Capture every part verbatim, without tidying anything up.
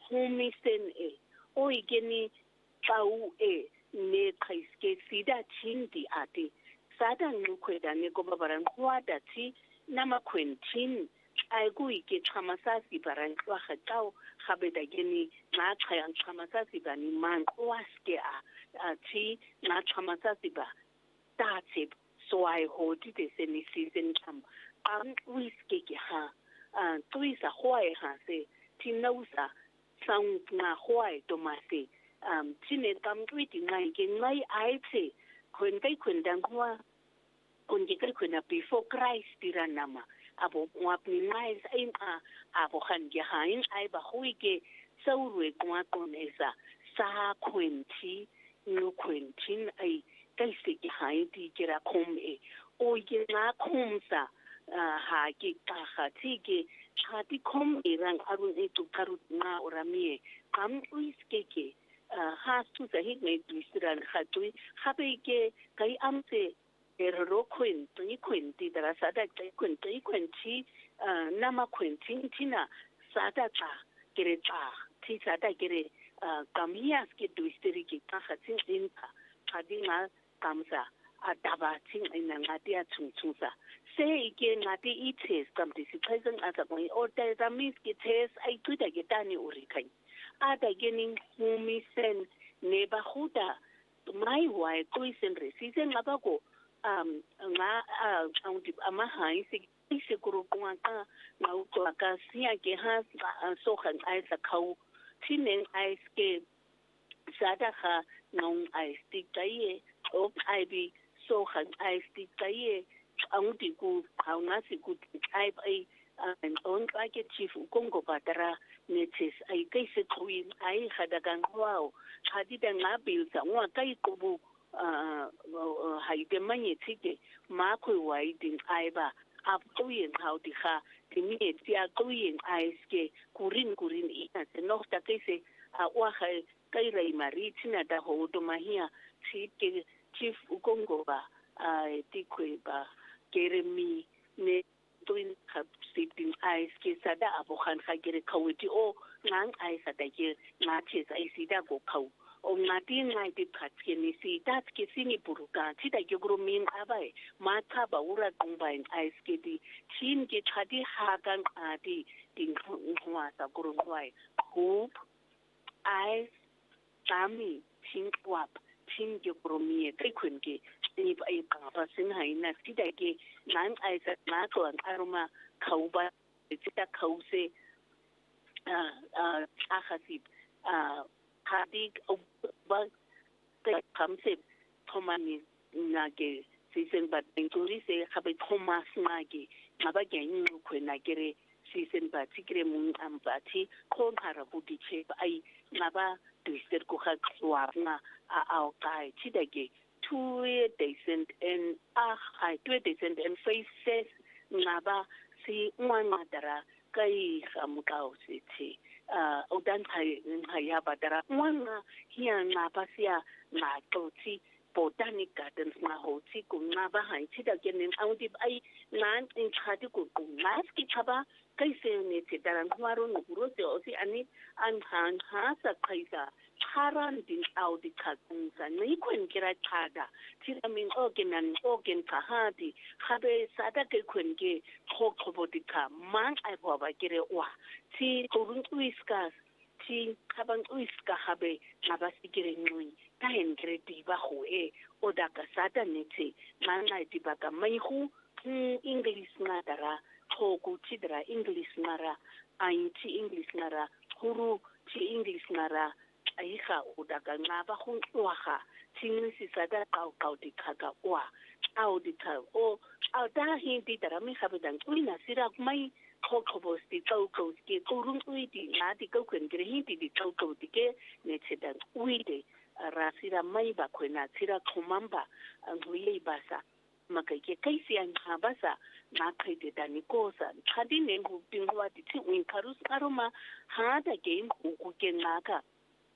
humisen e o ikeni tau e ne kaiske sida chindi ati sada ngukweda ne ko babaran kwada ti nama kwentin ai ku ike chamasasi baran kwa khatao khabeda geni na khayang chamasasi bani man kwaske a ti na chamasasi ba tatip so I hodi de seni season kam am wiske ke ha tuisa hoai ha se tinausa sang na hoai tomase um tine kam twiti ngai ke ngai ai se kwen kai kwen dang kwa kun ke kai kwen before Christ tiranama abo ngap ni ngai sai a abo khan ke hain ai ba hui ke saurwe kwa konesa sa kwenti no kwentin ai kai se ke hain ti kira kom e o ke na komsa ha ke ka khati ke chati kom irang arun e tu karut na oramie kam uiske ke ha tu sa hit ne distran khatui khabe ke kai amse erro kwen tu kwen ti dara sada kai kwen ti kwen ti nama kwen tin tina sada ta kere ta ti sada kere kamias ke distri ke ta khatin din ta khadi ma kamsa adaba ting ina ngatia tsungtsusa se ike ngati I test kam disi present as a going or there that means ke test ai tuita ke tani urikai ada gening humi sen neba huda mai wai kuisen resisen ngabako um nga aundi amahai se se kuru kwanga na utwa ka sia ke ha so khan ai sa khau tinen ai ske sada kha nong ai stik tai o ai bi so khan ai stik tai ang di ku how nga si ku ai ai an on ka ke chief kongo patara netes ai kai se khuin ai khada kan wow khadi da nga bil sa wa kai ku bu hai de manye tike ma khu wai din ai ba ap kuyen how di kha timi ti a kuyen ai ske kurin kurin ina se no ta kai se a wa khai kai rai mari tina da ho do mahia ti ke chief kongo ba ai ti ku ba Jeremy ne twin hab sitting eyes ke sada abokan khagere khawiti o ngang ai sada ke ngache sai sida go khaw o ngati ngai ti phatke ni si tat ke sini buruka thida ke guru min abai ma tha ba ura combine eyes ke di chin ke thadi ha kan ati ting khwa sa guru khwai hope eyes tami think wap think ke guru mi ke khun ke ni ba ai ka ba sin hai na sida ke nan ai sa na ko an aroma khauba sida khause a a khasib a hadi ba te kamse thomani na ke season ba nguri se khabe thomas na ke ngaba ke nyu khwena kere season ba tikre mun am ba thi khon hara budi che ai ngaba twister ko kha swapna a au kai sida ke two decent and ah I two decent and faces ngaba si ngwana dara kai gamukao sithi uh udan thai ngaya badara ngwana hiya ngaba sia ngaqothi botanic gardens na hoti ku ngaba hai thida kenin aundi ai nan in khadi ku ku mas ki chaba kai se ne thidara ngwaro nguro se osi ani an han ha sa khaisa haran din audi khakunsa nei khwen kira thada thira min organ organ kahati khabe sada ke khwen ke khok khoboti kha mang ai baba kire wa thi kurun uiskas thi khabang uiska habe ngaba sikire ngui tahen kire di ba ho e oda ka sada ne thi manga di ba ka mai hu english ngadara khoku chidra english ngara ai thi english ngara huru thi english ngara aiga oda ka ngaba go tloga tsinisi sada ka ka dikhaga wa au dikha o au da hindi tara mi khabedang uina sira mai khokhobo sti tau ko ski kurung uidi na di ko kwen gre hindi di tau ko dike ne chedang uide rasira mai ba khwena sira khomamba ngui basa makai ke kaisi an habasa na khaide dani kosa khadi ne ngupingwa di thi win kharus aroma ha da game ku ke ngaka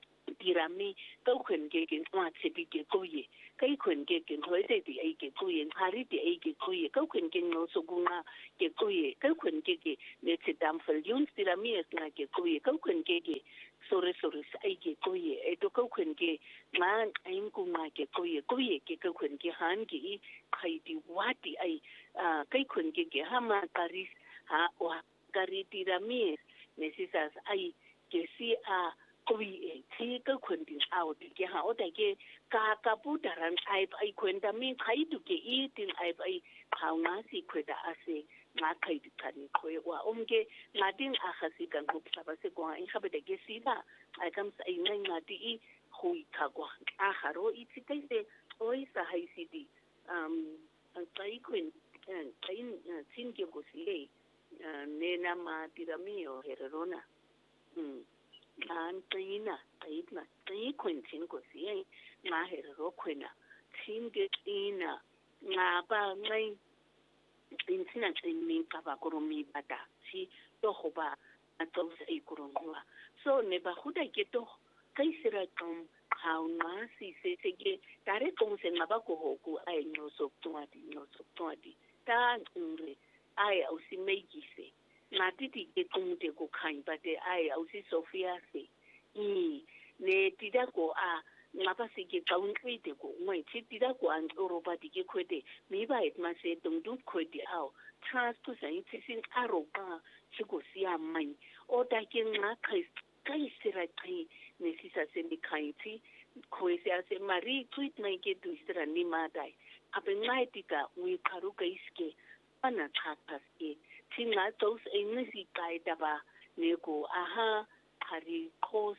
dirami ka khwen ke ke twa tshepi ke tsoye ka ikhwen ke ke ngwete di ai ke tsoye ngari di ai ke tsoye ka khwen ke no sogunga ke tsoye ka khwen ke ke ne tsedam fel yun dirami es na ke tsoye ka khwen ke ke sore sore ai ke tsoye e to ka khwen ke ma ain ku ma ke tsoye tsoye ke ka khwen ke han ke i khaiti wati ai ka ikhwen ke ke ha ma karis ha wa kari dirami ne sisas ai ke si a kui ti ka khundin out ke ha o da ke ka ka putaran ai ai kwenda mi khai du ke i tin ai ai khauna si kweda ase nga khai di tsani khwe wa omge ngadin a khasi kan go psa se ko ai khabe de ke sida ai kam sai ngai ngati i hui ka go a haro i ti ke se oi sa hai si di um ai kwin ai tin ke go si ne na ma tiramio hererona mm an tsina tsina tsi kwintin ko si nga herero kwena tin ke ina nga ba ngai intina tsini ka ba ko mi bata si to go ba a tso se ikurongwa so ne ba huda ke to kai sira kom hauna si se se ke tare tong se nga ba ko ho ku ai no so twadi no so twadi ta ngre ai au si meiki se na titi ke tungte ko khain pate ai au si Sofia se i ne tida ko a ngapa se ke kauntlite ko ngwe tida ko an Europa di ke khwete mi ba et ma se tung du khwete au trans to sa itse sin aropa chiko sia mai o ta ke nga kai kai sira kai ne sisa se mi khaiti ko se ase mari tweet mai ke tu sira ni ma dai ape ngai tika wi kharu kai ske ana thapas ke tinga tos enisi kai daba ne ko aha hari kos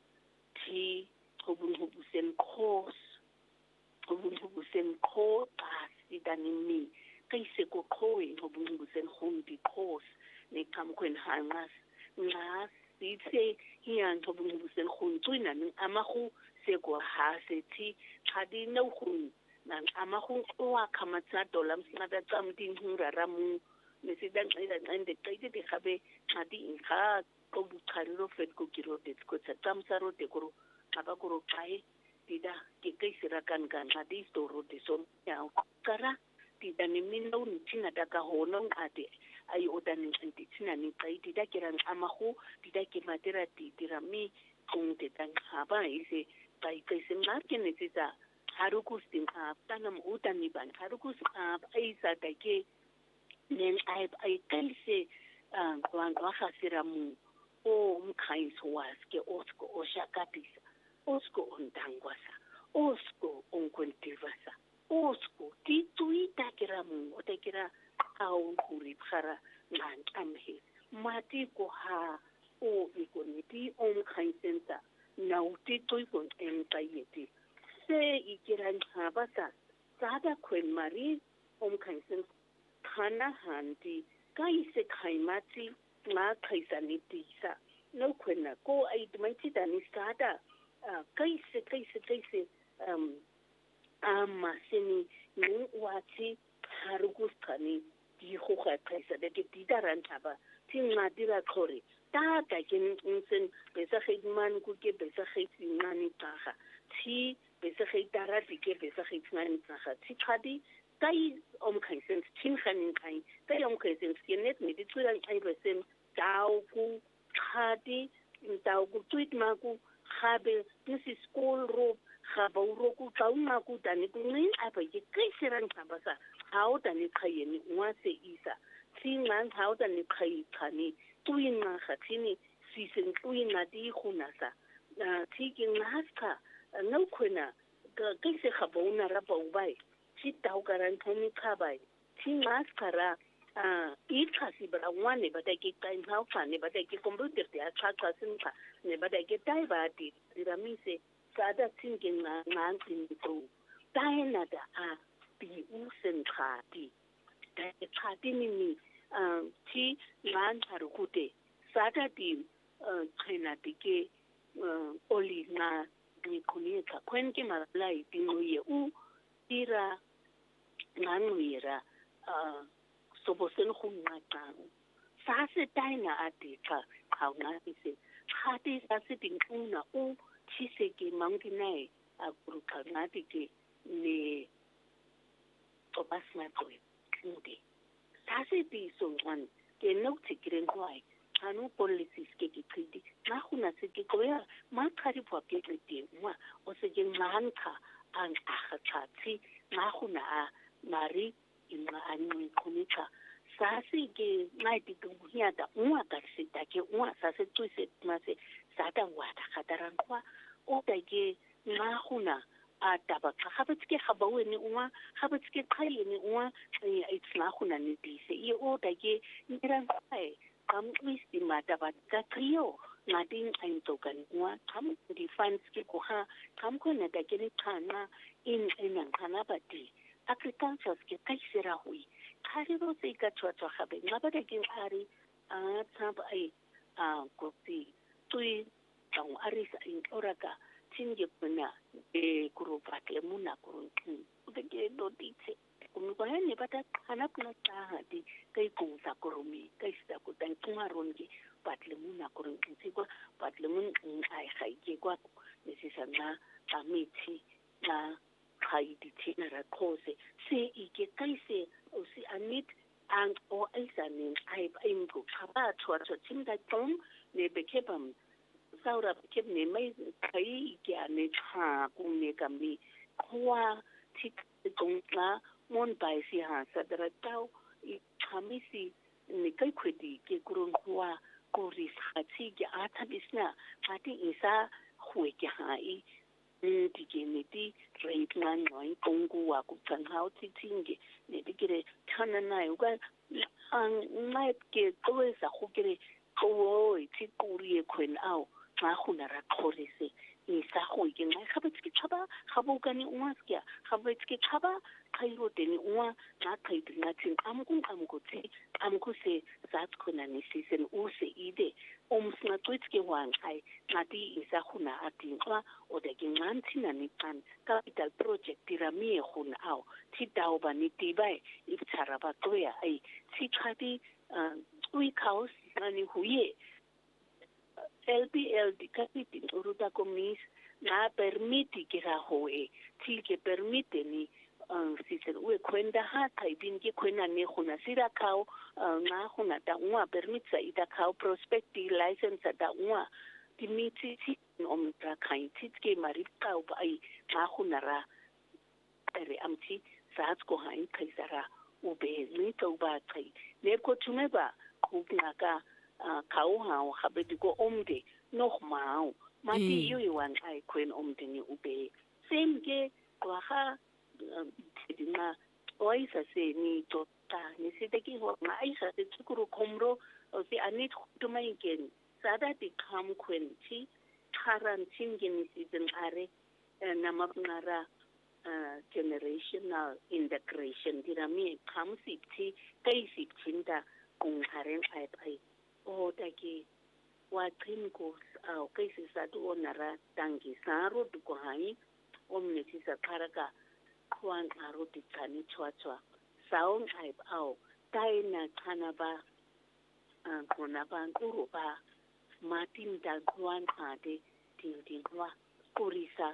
ti hobun hobusen kos hobun hobusen ko pasi danimi kai se ko koi hobun hobusen hondi kos ne kam kwen hangas ngas ti se hian hobun hobusen huntuina ni amahu se ko ha se ti hadi no hun nan amahu wa kamatsa dolam snada tsamdin huraramu nesidan ida ende kaite de khabe ngati inga ko bukhariro fet ko kiro de ko tsamsaro de ko aba ko kai tida ke kai sirakan kan ngati storo de son ya kara tida ni minno ni tina daga hono ngate ai odan ni tina ni kai tida kiran amahu tida ke matera tira mi kung te tan haba ise kai kai semar ke nesisa harukus tin ha tanam utan ni ban harukus ha ai sa take nen ai ai kalse kwan wa khasira mu o mkhaiso waske osko oshakatisa osko ondangwasa osko onkontivasa osko tituita kiramu otekira au kuri khara ngantamhe mati ko ha o ikoniti o mkhaisensa na utitoi kon entayeti se ikiran habasa sada kwen mari o mkhaisensa khana hanti kai se khaimati nga khaisanitisa no kwena ko ai tmaiti dani sada kai se kai se kai se um ama seni ni wati harugus khani di ho kha khaisa de ti daran thaba tinga dira khore ta ta kin insen besa khidman ku ke besa khidmani taha ti besa khidara ke besa khidmani taha ti khadi kai om khaisen tin khanin kai kai om khaisen skenet mi di tsura ai resem tau ku khadi tau ku tweet ma ku khabe this school ro khaba ro ku tau ma ku tani ku ni apa ke kai siran khabasa how tani khayeni wa se isa tingan how tani khai khani tuina khatini sisen tuina di khunasa na tikin haska no kuna kai se khabona ra ba ubai ti tau garan thani khabai ti maskara a i khasi bra wane bata ke kai hau khane bata ke computer te akha khasin kha ne bata ke tai ba ti diramise se sada thinking na nan tin ko tai na da a bi usen khati da khati ni ni a ti nan haru kute sada ti khena ti ke oli na ni kuni ka kwen ke ma lai ti no ye u tira nganwira uh sobosen khunga tang sa se taina atika khawna ise khati sa se tinguna u chiseke mountainai a kurukanati ke ne tobas na kwe kude sase di songwan ke no tikren kwai anu policies ke ke kriti na huna se ke koya ma khari pwa ke kriti ma o se ke manka ang akhatsi na huna a mari inga anu kunika sase ke ngai ti kunya da unwa ka se ta ke unwa sase tu se ma se sada wada khadaran kwa o ta ke na huna a taba khabetske khabaweni unwa khabetske khayeni unwa it's na huna ni dise e o ta ke niran ai kam twisti mata ba ka trio ngading ain tokan unwa kam defines ke ko ha kam ko na ta ke ni khana in in khana ba ti agriculture ke kaisera hui khari ro se ka chwa chwa khabe ngaba ta ke ari a tsab ai a ko ti tui tang arisa in oraka tinge kuna e kuro patle muna kuro ke do ditse kumi kwa ne bata kana kuna ta di kai kung sa kuro mi kai sta ku tan kuma rongi patle muna kuro tse kwa patle mun ai khai ke kwa ne se sana tamiti na khai di tina ra kose se ike kai se o si anit and o aisanin ai im ku khaba chwa chwa tinga tom ne bekebam saura kep ne mai kai ke ane cha ku ne kambi kwa tik kong la mon bai si ha sadra tau I khamisi ne kai khwedi ke kurun kwa ko ri khati ke atha bisna ati isa khwe ke hai ti ke ne ti rate man noi kongu wa ku chang hao ti tinge ne ti ke thana nai u ga ang mai ke to sa khu ke ko ti ku ri khwen ao ma khuna ra khorese isa go ke ngai khabetse tshaba khabokane unwaskya khabetse tshaba khairo teni unwa na khaiti ngathi amku amku tsi amku se zat khona ni season u se ide omsna twitke wan ai ngati isa khuna atinqa o de ke nganthi na ni plan capital project tiramie khuna au thi tau ba ni tibai ipchara ba toya ai thi khati ui khaus ani huye L P L di kapiti uruta komis na permiti que ra hoe til que permite ni si se ue kwenda ha kai bin ke kwena ne khona sira khao na khona ta unwa permit sa ita khao prospective license ta unwa dimiti ti om ta kai tit ke mari khao ba ai na khona ra ere amti sa ko hain kai sara ube ni to ba kai ne ko tumeba ku ngaka khao hao habedi ko omde nog mau mati yo iwan ai kwen omde ni ube sem ke kwa ha tidina oisa se ni tota ni se te ki ho na isa te tsukuru komro o se anit to mai ken sada ti kham kwen chi kharan chingin si den are na mapnara generational integration dirami kham si ti kai si chinda kung haren ai ai o taki wa trinko au kai se sa tu onara tangi saro tu ko hai omne si sa karaka kwan aro ti tani chwa chwa saung ai au tai na kana ba kona ba kuru ba matin da kwan ade ting ting wa kurisa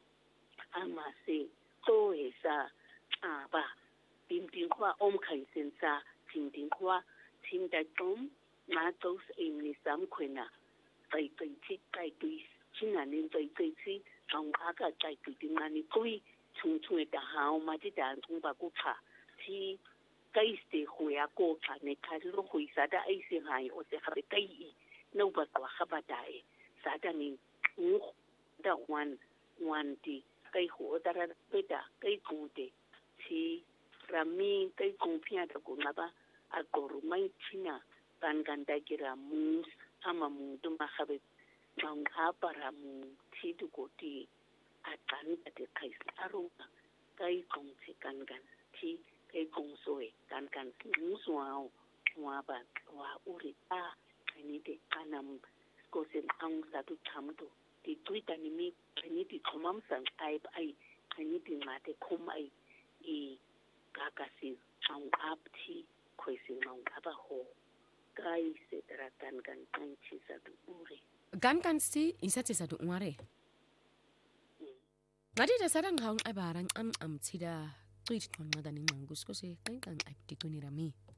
amase to esa aba ting ting wa om kai sen sa ting ting wa ting da tom na tos em ni sam kwena tai tai chi tai tui china nin tai tai chi ang aga tai tui ngani kui chung chung da hao ma ti da chung ba ku pha ti kai ste huya ko pha ne kha lo hui sa da ai se hai o se kha kai no ba ko kha ba dai sa da ni u da wan wan ti kai ho da ra pe da kai ku te ti rami kai ku pia da ku na ba a ko ru mai china kan ganda kira mus ama mu duma khabe mang para mu ti du ko ti atan ate kai arunga kai kong se kan gan ti kai kong soe kan kan mu suao wa ba wa uri ta ni de kanam ko sen ang sa tu tham tu ti tuita ni mi ni ti khomam sang ai ai ni ti ma te khom ai i ka ka si ang ap ti khoi si mang aba ho kai se tratan kan kan chi sa tu uri gan kan sti insatse sa tu ngare Ngadita sarang haung abarang am am tida tweet kong ngada ning mangus ko si kang kang ay dikuni rami.